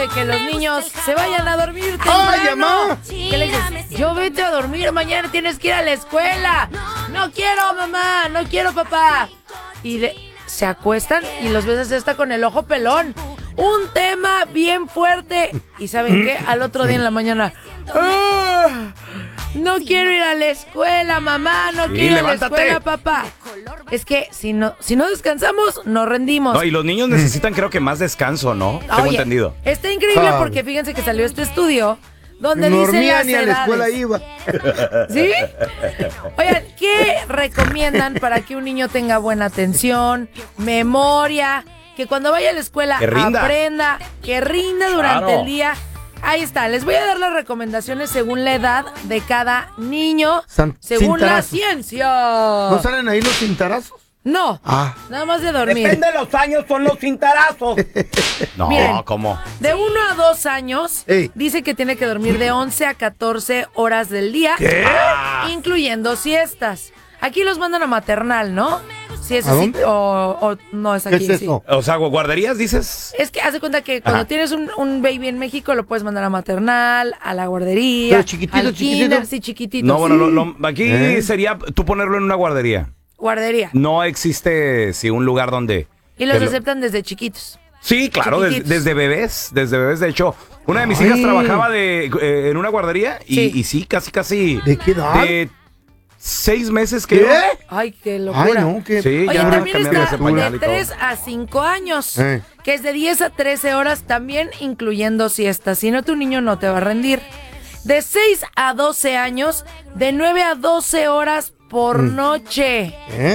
de que los niños se vayan a dormir temprano. ¡Ay, mamá! ¿Qué le dices? Yo vete a dormir, mañana tienes que ir a la escuela. No quiero, mamá, no quiero, papá. Y se acuestan y los ves hasta con el ojo pelón. Un tema bien fuerte. ¿Y saben qué? Al otro día en la mañana... ¡Ah! No quiero ir a la escuela, mamá. No quiero ir a la escuela, papá. Es que si no descansamos, nos rendimos. No, y los niños necesitan, creo que, más descanso, ¿no? Tengo entendido. Está increíble porque fíjense que salió este estudio donde dicen las ni a la escuela iba. ¿Sí? Oigan, ¿qué recomiendan para que un niño tenga buena atención, memoria, que cuando vaya a la escuela aprenda, que rinda durante el día? Ahí está, les voy a dar las recomendaciones según la edad de cada niño, según la ciencia. ¿No salen ahí los cintarazos? No, nada más de dormir. Depende de los años, son los cintarazos. No, miren, ¿cómo? De 1 a 2 años, dice que tiene que dormir de 11 a 14 horas del día. ¿Qué? Incluyendo siestas. Aquí los mandan a maternal, ¿no? Si es ¿A así, dónde? o no es aquí. ¿Qué es eso? O sea, ¿guarderías dices? Es que haz de cuenta que cuando tienes un baby en México lo puedes mandar a maternal, a la guardería, ¿Pero chiquitito, al kinder, sí, chiquitito. No, sí. bueno, aquí sería tú ponerlo en una guardería. Guardería. No existe, un lugar donde... Y los aceptan desde chiquitos. Sí, claro, desde bebés. De hecho, una de mis hijas trabajaba en una guardería y sí, casi... ¿De qué edad? De 6 meses, creo. ¿Qué? Ay, qué locura. Ay, no, qué... Sí, Oye, ya también cambiaron ese está pañal de y todo. 3 a 5 años, que es de 10 a 13 horas, también incluyendo siestas. Si no, tu niño no te va a rendir. De 6 a 12 años, de 9 a 12 horas por noche.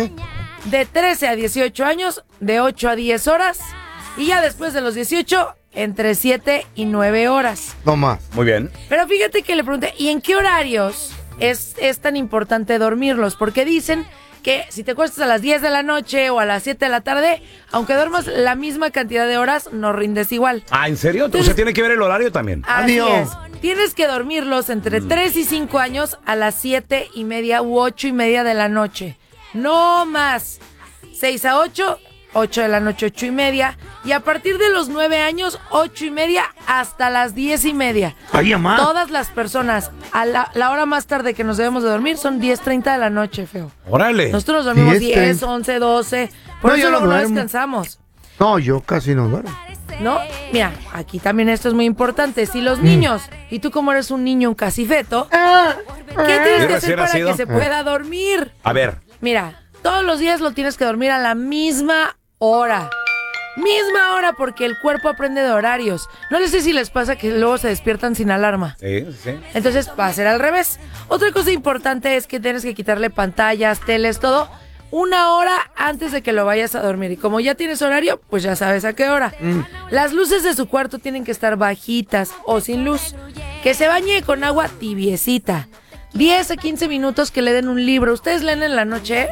De 13 a 18 años, de 8 a 10 horas. Y ya después de los 18, entre 7 y 9 horas. No más. Muy bien. Pero fíjate que le pregunté, ¿y en qué horarios es tan importante dormirlos? Porque dicen que si te acuestas a las 10 de la noche o a las 7 de la tarde, aunque duermas la misma cantidad de horas, no rindes igual. Ah, ¿en serio? Entonces, ¿Usted tiene que ver el horario también? Así es. Tienes que dormirlos entre 3 y 5 años a las 7 y media u 8 y media de la noche. No más. 6 a 8, 8 de la noche, 8 y media. Y a partir de los 9 años, 8 y media hasta las 10 y media. Ay, mamá. Todas las personas, a la hora más tarde que nos debemos de dormir son 10:30 de la noche, feo. Órale. Nosotros nos dormimos 10, 10, 11, 12. Por No, eso yo no luego no duermo. descansamos. No, yo casi no duermo. ¿No? Mira, aquí también esto es muy importante. Si los niños, y tú como eres un niño, un casifeto, ¿qué tienes que hacer para que se pueda dormir? A ver. Mira, todos los días lo tienes que dormir a la misma hora. Misma hora, porque el cuerpo aprende de horarios. No les sé si les pasa que luego se despiertan sin alarma. Sí. Entonces va a ser al revés. Otra cosa importante es que tienes que quitarle pantallas, teles, todo, 1 hora antes de que lo vayas a dormir. Y como ya tienes horario, pues ya sabes a qué hora. Las luces de su cuarto tienen que estar bajitas o sin luz. Que se bañe con agua tibiecita. 10 a 15 minutos que le den un libro. ¿Ustedes leen en la noche?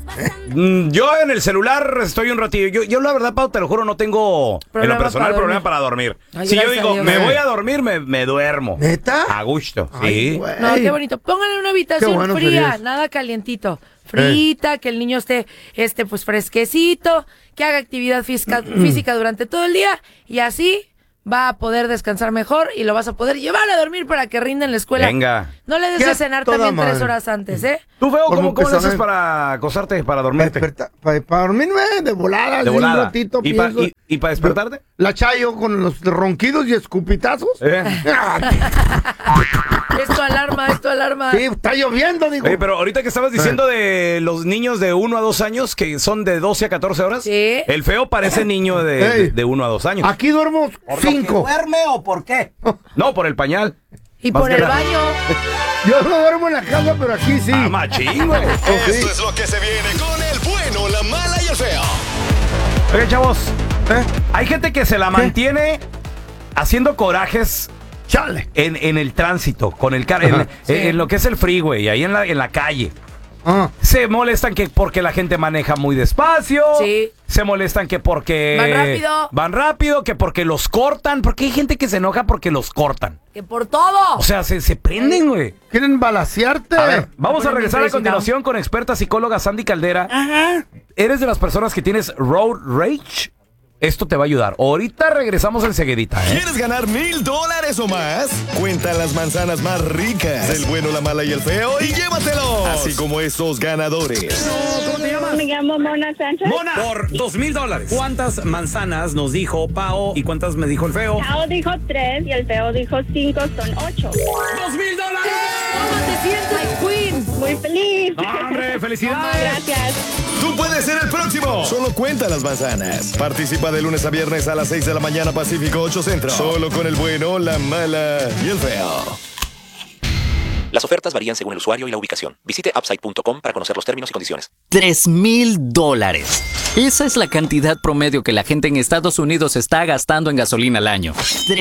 Yo en el celular estoy un ratillo. Yo la verdad, Pau, te lo juro, no tengo en lo personal problema para dormir. Ay, Si yo gracias digo, a Dios. me voy a dormir, me duermo. ¿Neta? A gusto, Ay, sí. güey. No, qué bonito. Pónganle una habitación Qué bueno fría, sería eso. nada calientito. Frita, que el niño esté pues fresquecito, que haga actividad física durante todo el día y así va a poder descansar mejor y lo vas a poder llevar a dormir para que rinda en la escuela. Venga. No le des Qué de cenar toda también 3 madre. horas antes, ¿eh? ¿Tú, Feo, Por cómo lo que le haces saben. para acostarte, para dormirte? Para dormirme de volada. De así volada. Un ratito, ¿Y pienso. para despertarte? La Chayo con los ronquidos y escupitazos. Es tu alarma, es tu alarma. Sí, está lloviendo, digo. Oye, pero ahorita que estabas diciendo de los niños de 1 a 2 años, que son de 12 a 14 horas, Sí. el Feo parece niño Ey. de 1 a 2 años. Aquí duermo 5. ¿Duerme o por qué? No, por el pañal. Y Más por que el nada. baño. Yo no duermo en la casa, pero aquí sí. Ah, machín, güey. Esto es lo que se viene con el bueno, la mala y el feo. Oye, chavos, hay gente que se la mantiene haciendo corajes Chale. en el tránsito, con el carro, en lo que es el freeway, ahí en la calle. Ah. Se molestan que porque la gente maneja muy despacio. Sí. Se molestan que porque van rápido, que porque los cortan, porque hay gente que se enoja porque los cortan. Que por todo. O sea, se prenden, güey. ¿Quieren balasearte? A ver, vamos a Ponen regresar a crazy continuación con experta psicóloga Sandy Caldera. Ajá. ¿Eres de las personas que tienes road rage? esto te va a ayudar. Ahorita regresamos enseguidita, ¿eh? ¿Quieres ganar $1,000 o más? Cuenta las manzanas más ricas del bueno, la mala y el feo y llévatelos. Así como estos ganadores. ¿Cómo te llamas? Me llamo Mona Sánchez. Mona, por $2,000. ¿Cuántas manzanas nos dijo Pao y cuántas me dijo el feo? Pao dijo 3 y el feo dijo 5, son 8. $2,000. ¿Cómo te sientes, Queen? Muy feliz. ¡Hombre, felicidades! Gracias. Tú puedes ser el próximo. Solo cuenta las manzanas. Participa de lunes a viernes a las 6 de la mañana Pacífico 8 Centro. Solo con el bueno, la mala y el feo. Las ofertas varían según el usuario y la ubicación. Visite upside.com para conocer los términos y condiciones. $3,000. Esa es la cantidad promedio que la gente en Estados Unidos está gastando en gasolina al año.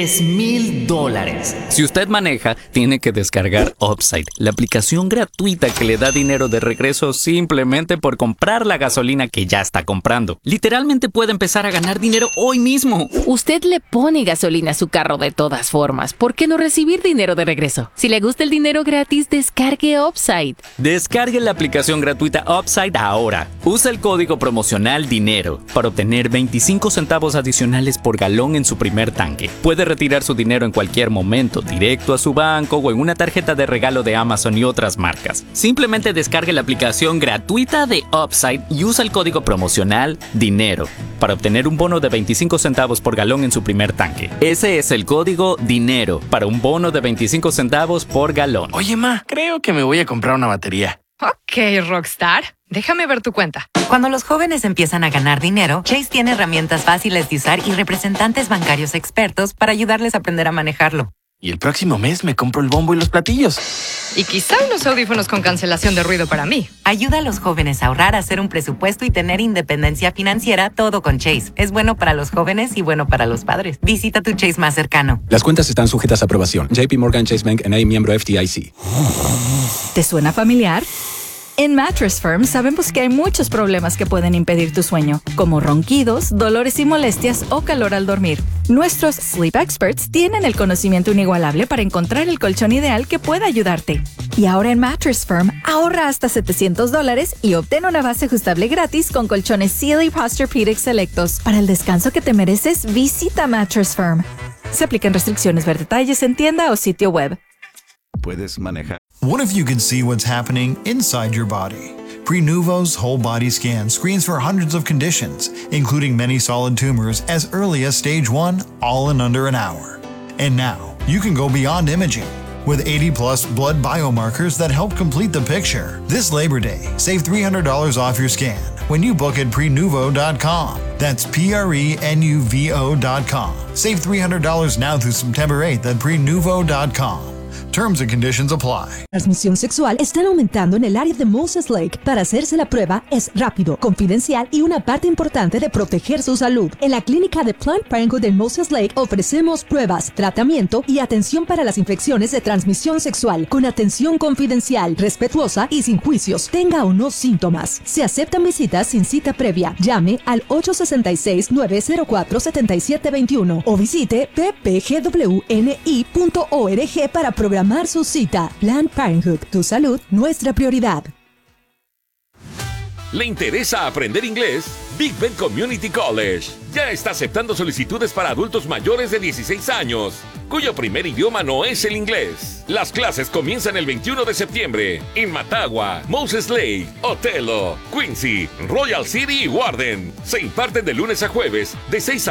$3,000. Si usted maneja, tiene que descargar Upside, la aplicación gratuita que le da dinero de regreso simplemente por comprar la gasolina que ya está comprando. Literalmente puede empezar a ganar dinero hoy mismo. Usted le pone gasolina a su carro de todas formas. ¿Por qué no recibir dinero de regreso? Si le gusta el dinero gratis, descargue Upside. Descargue la aplicación gratuita Upside ahora. Usa el código promocional DINERO para obtener 25 centavos adicionales por galón en su primer tanque. Puede retirar su dinero en cualquier momento, directo a su banco o en una tarjeta de regalo de Amazon y otras marcas. Simplemente descargue la aplicación gratuita de Upside y usa el código promocional DINERO para obtener un bono de 25 centavos por galón en su primer tanque. Ese es el código DINERO para un bono de 25 centavos por galón. Oye, ma, creo que me voy a comprar una batería. Ok, Rockstar. Déjame ver tu cuenta. Cuando los jóvenes empiezan a ganar dinero, Chase tiene herramientas fáciles de usar y representantes bancarios expertos para ayudarles a aprender a manejarlo. Y el próximo mes me compro el bombo y los platillos. Y quizá unos audífonos con cancelación de ruido para mí. Ayuda a los jóvenes a ahorrar, a hacer un presupuesto y tener independencia financiera, todo con Chase. Es bueno para los jóvenes y bueno para los padres. Visita tu Chase más cercano. Las cuentas están sujetas a aprobación. JP Morgan Chase Bank N.A., miembro FDIC. ¿Te suena familiar? En Mattress Firm sabemos que hay muchos problemas que pueden impedir tu sueño, como ronquidos, dolores y molestias o calor al dormir. Nuestros Sleep Experts tienen el conocimiento inigualable para encontrar el colchón ideal que pueda ayudarte. Y ahora en Mattress Firm, ahorra hasta $700 y obtén una base ajustable gratis con colchones Sealy Posturepedic selectos. Para el descanso que te mereces, visita Mattress Firm. Se aplican restricciones. Ver detalles en tienda o sitio web. Puedes manejar. What if you could see what's happening inside your body? Prenuvo's whole body scan screens for hundreds of conditions, including many solid tumors as early as stage 1, all in under an hour. And now, you can go beyond imaging with 80-plus blood biomarkers that help complete the picture. This Labor Day, save $300 off your scan when you book at Prenuvo.com. That's Prenuvo.com. Save $300 now through September 8th at Prenuvo.com. Terms and conditions apply. Transmisión sexual están aumentando en el área de Moses Lake. Para hacerse la prueba es rápido, confidencial y una parte importante de proteger su salud. En la clínica de Planned Parenthood de Moses Lake ofrecemos pruebas, tratamiento y atención para las infecciones de transmisión sexual con atención confidencial, respetuosa y sin juicios, tenga o no síntomas. Se aceptan visitas sin cita previa. Llame al 866-904-7721 o visite ppgwni.org para programar su cita. Planned Parenthood, tu salud, nuestra prioridad. ¿Le interesa aprender inglés? Big Bend Community College ya está aceptando solicitudes para adultos mayores de 16 años, cuyo primer idioma no es el inglés. Las clases comienzan el 21 de septiembre en Matagua, Moses Lake, Othello, Quincy, Royal City y Warden. Se imparten de lunes a jueves de 6 a